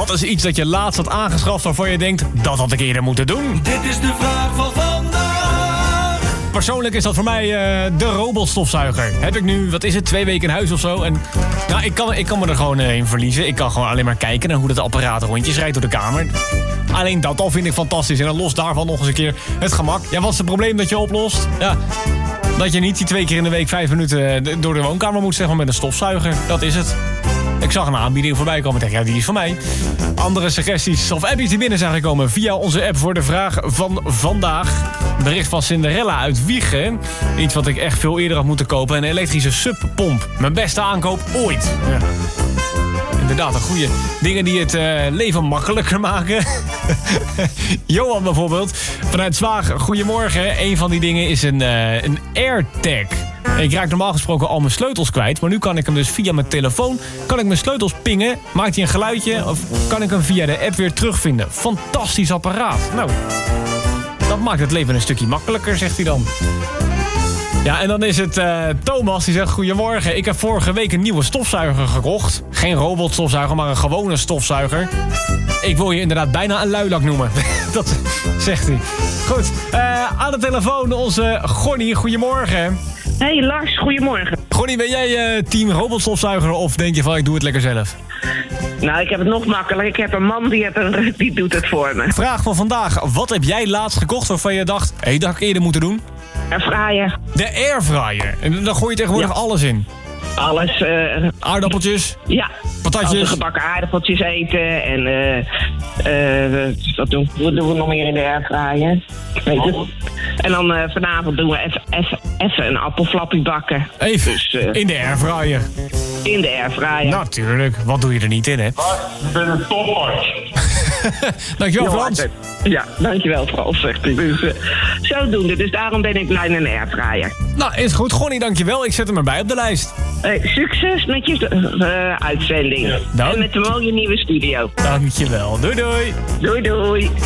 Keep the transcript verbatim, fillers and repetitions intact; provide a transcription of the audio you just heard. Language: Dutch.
Wat is iets dat je laatst had aangeschaft waarvan je denkt, dat had ik eerder moeten doen? Dit is de vraag van vandaag. Persoonlijk is dat voor mij uh, de robotstofzuiger. Heb ik nu, wat is het, twee weken in huis of zo. En nou, ik kan, ik kan me er gewoon uh, in verliezen. Ik kan gewoon alleen maar kijken naar hoe dat apparaat rondjes rijdt door de kamer. Alleen dat al vind ik fantastisch. En dan los daarvan nog eens een keer het gemak. Ja, wat is het probleem dat je oplost? Ja, dat je niet die twee keer in de week vijf minuten door de woonkamer moet, zeg maar, met een stofzuiger. Dat is het. Ik zag een aanbieding voorbij komen en dacht, ja, die is van mij. Andere suggesties of appjes die binnen zijn gekomen via onze app voor de vraag van vandaag. Bericht van Cinderella uit Wiegen. Iets wat ik echt veel eerder had moeten kopen. Een elektrische subpomp. Mijn beste aankoop ooit. Ja. Inderdaad, een goede dingen die het uh, leven makkelijker maken. Johan bijvoorbeeld, vanuit Zwaag, goedemorgen. Een van die dingen is een, uh, een AirTag. Ik raak normaal gesproken al mijn sleutels kwijt. Maar nu kan ik hem dus via mijn telefoon... kan ik mijn sleutels pingen. Maakt hij een geluidje? Of kan ik hem via de app weer terugvinden? Fantastisch apparaat. Nou, dat maakt het leven een stukje makkelijker, zegt hij dan. Ja, en dan is het uh, Thomas die zegt... Goedemorgen, ik heb vorige week een nieuwe stofzuiger gekocht. Geen robotstofzuiger, maar een gewone stofzuiger. Ik wil je inderdaad bijna een luilak noemen. Dat zegt hij. Goed, uh, aan de telefoon onze Gonnie. Goedemorgen. Hey Lars, goedemorgen. Gonnie, ben jij uh, team robotstofzuiger of denk je van ik doe het lekker zelf? Nou, ik heb het nog makkelijk. Ik heb een man die, het een, die doet het voor me. Vraag van vandaag. Wat heb jij laatst gekocht waarvan je dacht... hé, hey, dat had ik eerder moeten doen? Airfryer. De airfryer. En dan gooi je tegenwoordig ja. alles in. Alles. Uh, Aardappeltjes? Ja. Patatjes? Gebakken aardappeltjes eten. En uh, uh, wat doen, wat doen we nog meer in de airfryer? Weet je? En dan uh, vanavond doen we even, even, even een appelflappie bakken. Even? Dus, uh, in de airfryer? In de airfryer. Natuurlijk. Wat doe je er niet in, hè? Ik ben een topper. Dankjewel, Frans. Ja, dankjewel, Frans, zegt hij. Dus uh, zodoende. Dus daarom ben ik blij met een airfryer. Nou, is goed. Gonnie, dankjewel. Ik zet hem erbij op de lijst. Hey, succes met je uh, uitzending. Dank. En met de mooie nieuwe studio. Dankjewel. Doei, doei. Doei, doei.